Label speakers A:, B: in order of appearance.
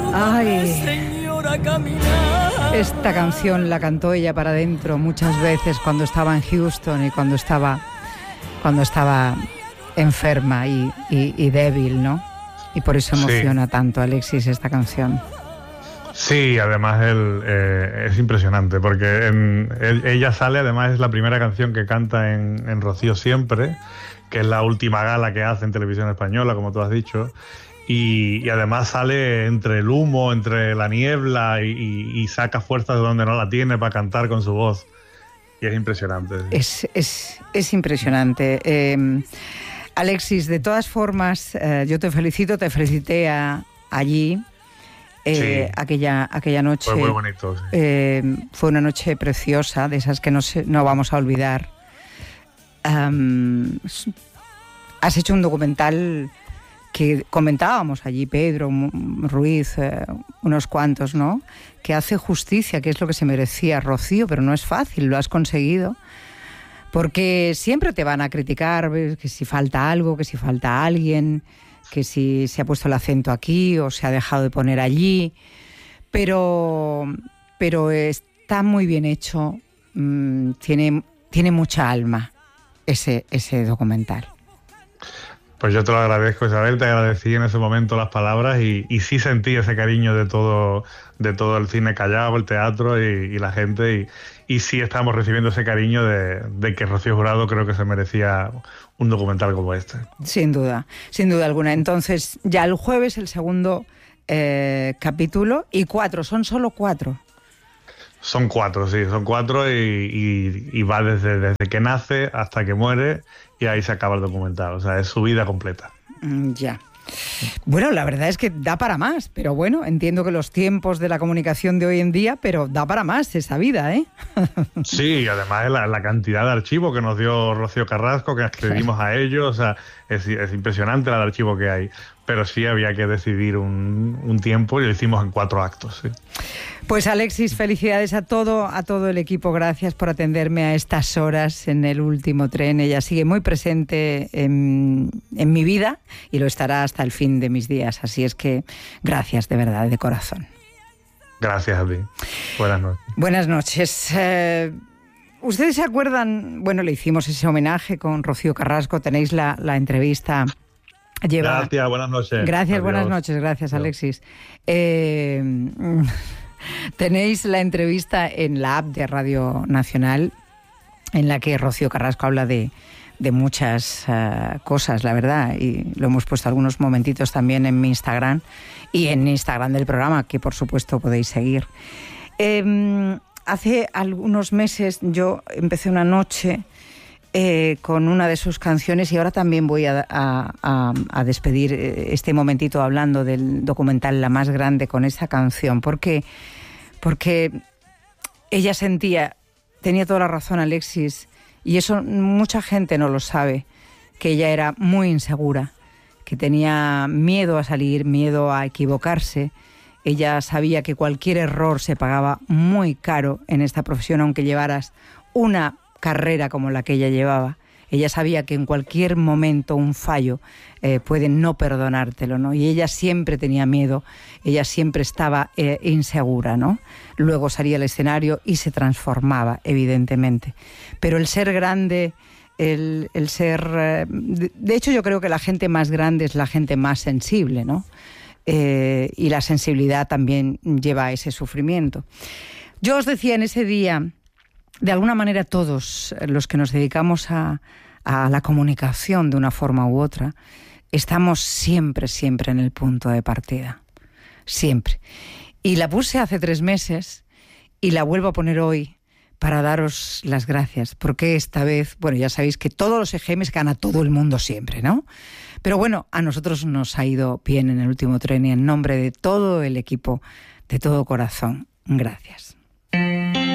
A: Ay, esta canción la cantó ella para adentro muchas veces cuando estaba en Houston y cuando estaba enferma y débil, ¿no? Y por eso emociona tanto a Alexis esta canción.
B: Sí, además es impresionante porque ella sale, además es la primera canción que canta en Rocío Siempre, que es la última gala que hace en Televisión Española, como tú has dicho, y además sale entre el humo, entre la niebla y saca fuerza de donde no la tiene para cantar con su voz. Y es impresionante.
A: Es impresionante. Alexis, de todas formas, yo te felicito, te felicité allí. Aquella noche.
B: Fue muy bonito. Sí.
A: Fue una noche preciosa, de esas que no vamos a olvidar. Has hecho un documental que comentábamos allí, Pedro Ruiz, unos cuantos, ¿no? Que hace justicia, que es lo que se merecía Rocío, pero no es fácil, lo has conseguido. Porque siempre te van a criticar que si falta algo, que si falta alguien, que si se ha puesto el acento aquí o se ha dejado de poner allí, pero está muy bien hecho, tiene mucha alma ese documental.
B: Pues yo te lo agradezco, Isabel, te agradecí en ese momento las palabras y sí sentí ese cariño de todo el cine callado, el teatro y la gente y sí estamos recibiendo ese cariño de que Rocío Jurado creo que se merecía un documental como este.
A: Sin duda alguna. Entonces ya el jueves el segundo capítulo y 4, son solo 4.
B: Son 4, sí, son 4 y va desde que nace hasta que muere y ahí se acaba el documental, o sea, es su vida completa.
A: Ya. Bueno, la verdad es que da para más, pero bueno, entiendo que los tiempos de la comunicación de hoy en día, pero da para más esa vida, ¿eh?
B: Sí, y además la cantidad de archivos que nos dio Rocío Carrasco, que accedimos a ellos, o sea, es impresionante la de archivo que hay, pero sí había que decidir un tiempo y lo hicimos en 4 actos, sí.
A: Pues Alexis, felicidades a todo el equipo, gracias por atenderme a estas horas en el último tren. Ella sigue muy presente en mi vida y lo estará hasta el fin de mis días, así es que gracias de verdad, de corazón.
B: Gracias a ti. Buenas noches.
A: Buenas noches. ¿Ustedes se acuerdan? Bueno, le hicimos ese homenaje con Rocío Carrasco, tenéis la entrevista.
B: Gracias, buenas noches.
A: Gracias,
B: adiós.
A: Buenas noches, gracias Alexis. Tenéis la entrevista en la app de Radio Nacional en la que Rocío Carrasco habla de muchas cosas, la verdad, y lo hemos puesto algunos momentitos también en mi Instagram y en Instagram del programa, que por supuesto podéis seguir. Hace algunos meses yo empecé una noche con una de sus canciones y ahora también voy a despedir este momentito hablando del documental La Más Grande con esa canción, porque ella tenía toda la razón Alexis, y eso mucha gente no lo sabe, que ella era muy insegura, que tenía miedo a salir, miedo a equivocarse. Ella sabía que cualquier error se pagaba muy caro en esta profesión, aunque llevaras una carrera como la que ella llevaba. Ella sabía que en cualquier momento un fallo puede no perdonártelo, ¿no? Y ella siempre tenía miedo, ella siempre estaba insegura, ¿no? Luego salía al escenario y se transformaba, evidentemente. Pero el ser grande, el ser... de hecho, yo creo que la gente más grande es la gente más sensible, ¿no? Y la sensibilidad también lleva a ese sufrimiento. Yo os decía en ese día, de alguna manera todos los que nos dedicamos a la comunicación de una forma u otra, estamos siempre en el punto de partida. Siempre. Y la puse hace 3 meses y la vuelvo a poner hoy para daros las gracias. Porque esta vez, bueno, ya sabéis que todos los EGMs gana todo el mundo siempre, ¿no? Pero bueno, a nosotros nos ha ido bien en el último tren y en nombre de todo el equipo, de todo corazón, gracias.